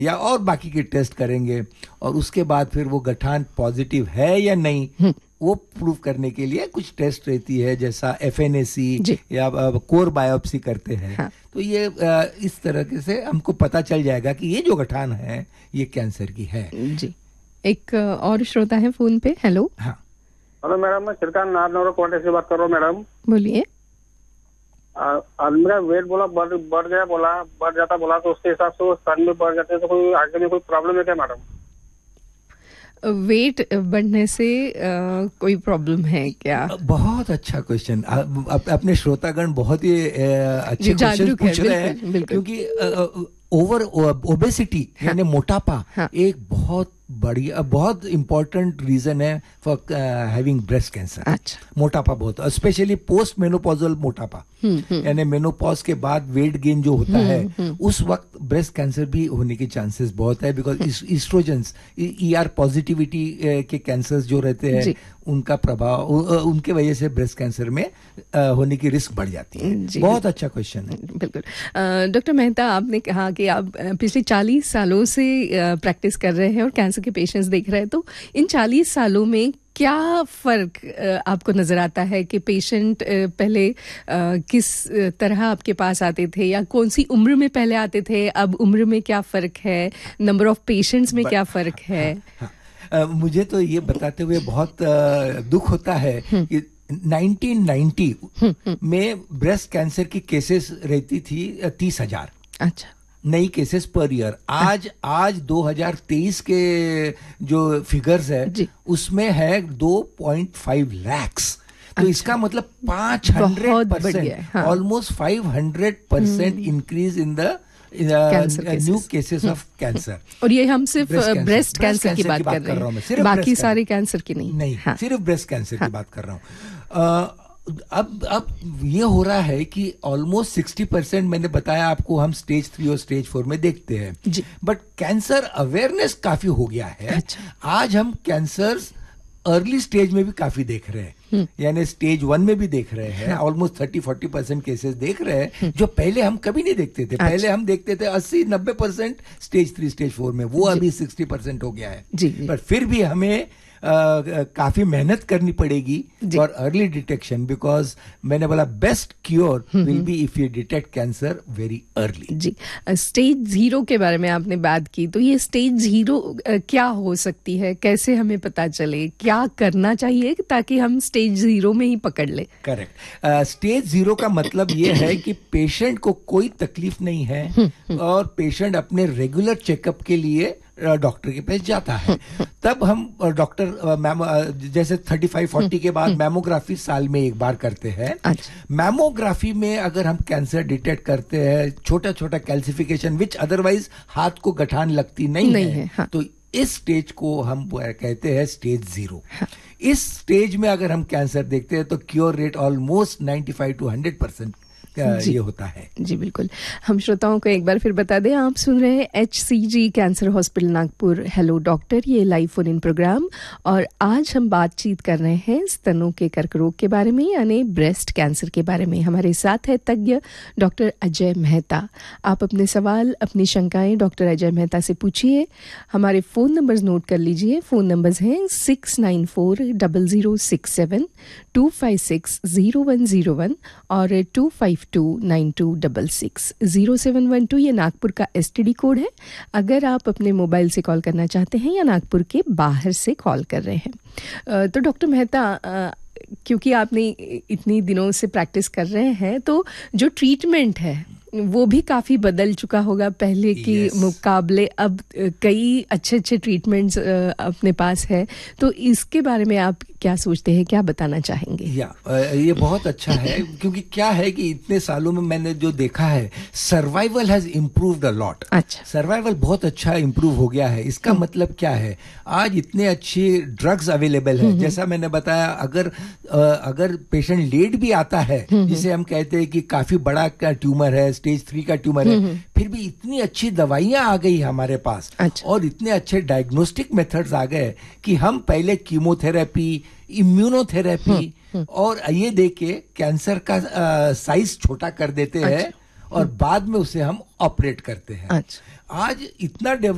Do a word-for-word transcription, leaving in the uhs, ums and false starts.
या और बाकी के टेस्ट करेंगे और उसके बाद फिर वो गठान पॉजिटिव है या नहीं वो प्रूव करने के लिए कुछ टेस्ट रहती है, जैसा एफ एन ए सी या कोर बायोप्सी करते हैं। हाँ। तो ये इस तरह से हमको पता चल जाएगा कि ये जो गठान है ये कैंसर की है। जी। एक और श्रोता है फोन पे। हेलो। हाँ हेलो मैडम, मैं श्रीकांत नारनौर कोटे से बात कर रहा हूँ मैडम। बोलिए। आज मेरा वेट बोला बढ़ बढ़ गया, बोला बढ़ जाता बोला तो उसके हिसाब से वो स्तन में बढ़ जाते हैं, तो कोई आगे में कोई प्रॉब्लम है क्या मैडम? वेट बढ़ने से आ, कोई प्रॉब्लम है क्या? बहुत अच्छा क्वेश्चन। अपने श्रोतागण बहुत ही अच्छे क्वेश्चन पूछ रहे हैं, क्योंकि ओवर ओबेसिटी यानी मोटापा हाँ. एक बहुत बढ़िया बहुत इंपॉर्टेंट रीजन है फॉर हैविंग ब्रेस्ट कैंसर। अच्छा। मोटापा बहुत, स्पेशली पोस्ट मेनोपॉजल मोटापा, यानी मेनोपॉज के बाद वेट गेन जो होता है उस वक्त ब्रेस्ट कैंसर भी होने के चांसेस बहुत है, बिकॉज ईस्ट्रोजेंस ई आर पॉजिटिविटी के कैंसर्स जो रहते हैं उनका प्रभाव उनके वजह से ब्रेस्ट कैंसर में होने की रिस्क बढ़ जाती है। बहुत अच्छा क्वेश्चन है। बिल्कुल। डॉक्टर मेहता, आपने कहा कि आप पिछले चालीस सालों से प्रैक्टिस कर रहे हैं और कैंसर के पेशेंट्स देख रहे हैं, तो इन चालीस सालों में क्या फर्क आपको नजर आता है कि पेशेंट पहले किस तरह आपके पास आते थे या कौन सी उम्र में पहले आते थे, अब उम्र में क्या फर्क है, नंबर ऑफ पेशेंट्स में क्या फर्क है? हाँ, हाँ, मुझे तो ये बताते हुए बहुत दुख होता है कि नाइनटीन नाइंटी में ब्रेस्ट कैंसर की केसेस रहती थी तीस हजार। अच्छा। नई केसेस पर ईयर। आज आज दो हज़ार तेईस के जो फिगर्स है उसमें है दो पॉइंट पाँच लाख। तो इसका मतलब पाँच सौ percent, almost five hundred percent increase in the new cases of cancer. और ये हम सिर्फ ब्रेस्ट कैंसर की बात कर रहे हैं, बाकी सारे कैंसर की नहीं। नहीं, हाँ। सिर्फ ब्रेस्ट कैंसर की बात कर रहा हूँ। अब अब ये हो रहा है कि ऑलमोस्ट सिक्सटी परसेंट मैंने बताया आपको हम स्टेज थ्री और स्टेज फोर में देखते हैं, बट कैंसर अवेयरनेस काफी हो गया है। अच्छा। आज हम कैंसर अर्ली स्टेज में भी काफी देख रहे हैं, यानी स्टेज वन में भी देख रहे हैं। Almost thirty forty percent cases देख रहे हैं जो पहले हम कभी नहीं देखते थे। पहले हम देखते थे अस्सी नब्बे percent stage three stage four में, वो अभी सिक्सटी परसेंट हो गया है। पर फिर भी हमें Uh, काफी मेहनत करनी पड़ेगी फॉर अर्ली डिटेक्शन, बिकॉज मैंने बोला best cure will be if you detect cancer very early. Ji. Stage zero के बारे में आपने बात की, तो ये स्टेज जीरो क्या हो सकती है, कैसे हमें पता चले, क्या करना चाहिए ताकि हम स्टेज जीरो में ही पकड़ ले? करेक्ट। स्टेज जीरो का मतलब ये है कि पेशेंट को कोई तकलीफ नहीं है और पेशेंट अपने रेगुलर चेकअप के लिए डॉक्टर के पास जाता है। तब हम डॉक्टर जैसे थर्टी फाइव फोर्टी के बाद मैमोग्राफी साल में एक बार करते हैं। अच्छा। मैमोग्राफी में अगर हम कैंसर डिटेक्ट करते हैं, छोटा छोटा कैल्सिफिकेशन विच अदरवाइज हाथ को गठान लगती नहीं, नहीं है, है हाँ। तो इस स्टेज को हम कहते हैं स्टेज जीरो। हाँ। इस स्टेज में अगर हम कैंसर देखते हैं तो cure rate almost ninety five two hundred percent ये होता है। जी बिल्कुल। हम श्रोताओं को एक बार फिर बता दें, आप सुन रहे हैं एच सी जी cancer hospital Nagpur hello doctor, ये लाइव फोन इन प्रोग्राम, और आज हम बातचीत कर रहे हैं स्तनों के कर्क रोग के बारे में, यानी ब्रेस्ट कैंसर के बारे में। हमारे साथ है तज्ञ डॉक्टर अजय मेहता। आप अपने सवाल, अपनी शंकाएं डॉक्टर अजय मेहता से पूछिए। हमारे फोन नंबर्स नोट कर लीजिए। फोन नंबर्स हैं six nine four double zero six seven to five six zero one zero one और to five to nine to double six zero seven one two. ये नागपुर का S T D code है अगर आप अपने mobile से call करना चाहते हैं या नागपुर के बाहर से कॉल कर रहे हैं। तो डॉक्टर मेहता, क्योंकि आपने इतनी दिनों से प्रैक्टिस कर रहे हैं, तो जो ट्रीटमेंट है वो भी काफ़ी बदल चुका होगा पहले के yes. मुकाबले। अब कई अच्छे अच्छे ट्रीटमेंट्स अपने पास है, तो इसके बारे में आप क्या सोचते हैं, क्या बताना चाहेंगे? या ये बहुत अच्छा है, क्योंकि क्या है कि इतने सालों में मैंने जो देखा है, survival has improved a lot. अच्छा। सर्वाइवल बहुत अच्छा इम्प्रूव हो गया है। इसका मतलब क्या है, आज इतने अच्छे ड्रग्स अवेलेबल है। जैसा मैंने बताया, अगर अगर पेशेंट लेट भी आता है, जिसे हम कहते हैं कि काफी बड़ा ट्यूमर है, स्टेज थ्री का ट्यूमर है, फिर भी इतनी अच्छी दवाइयां आ गई हमारे पास। अच्छा। और इतने अच्छे डायग्नोस्टिक मेथड्स आ गए कि हम पहले कीमोथेरेपी, इम्यूनोथेरेपी और ये देके कैंसर का साइज छोटा कर देते हैं। अच्छा। और बाद में उसे हम ऑपरेट करते हैं। अच्छा। आज इतना डेवलप